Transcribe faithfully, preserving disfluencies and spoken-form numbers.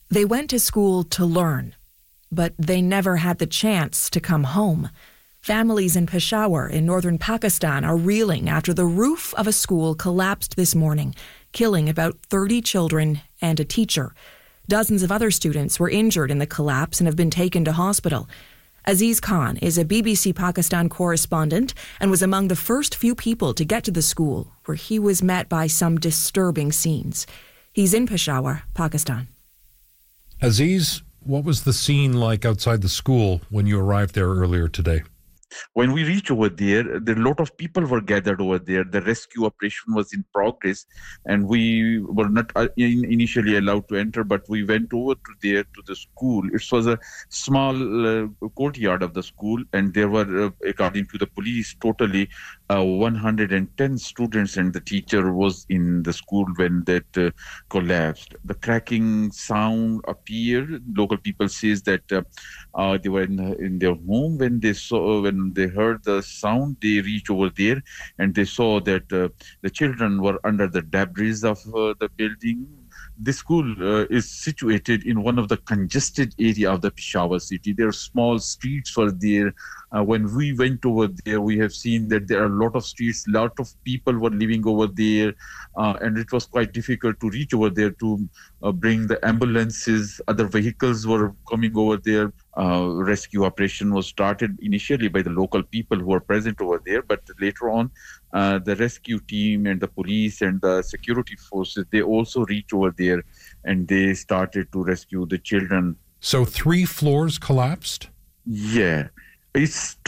They went to school to learn, but they never had the chance to come home. Families in Peshawar in northern Pakistan are reeling after the roof of a school collapsed this morning, killing about thirty children and a teacher. Dozens of other students were injured in the collapse and have been taken to hospital. Aziz Khan is a B B C Pakistan correspondent and was among the first few people to get to the school, where he was met by some disturbing scenes. He's in Peshawar, Pakistan. Aziz, what was the scene like outside the school when you arrived there earlier today? When we reached over there, there a lot of people were gathered over there. The rescue operation was in progress, and we were not in initially allowed to enter, but we went over to there to the school. It was a small uh, courtyard of the school, and there were, uh, according to the police, totally uh, one hundred ten students, and the teacher was in the school when that uh, collapsed. The cracking sound appeared. Local people says that uh, uh, they were in, in their home when they saw when they heard the sound. They reached over there and they saw that uh, the children were under the debris of uh, the building. This school uh, is situated in one of the congested area of the Peshawar city. There are small streets for there. Uh, when we went over there, we have seen that there are a lot of streets, a lot of people were living over there, uh, and it was quite difficult to reach over there to uh, bring the ambulances. Other vehicles were coming over there. Uh, rescue operation was started initially by the local people who were present over there, but later on, uh, the rescue team and the police and the security forces, they also reached over there and they started to rescue the children. So three floors collapsed? Yeah. It's